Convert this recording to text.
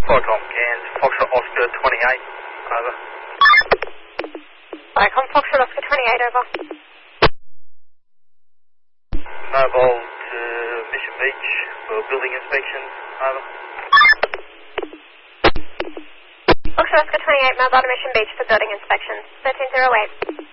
Qualcomm Cairns, Foxtrot Oscar 28, over. Qualcomm Foxtrot Oscar 28, over. Mobile to Mission Beach for building inspections, over. Foxtrot Oscar 28, mobile to Mission Beach for building inspections, 1308.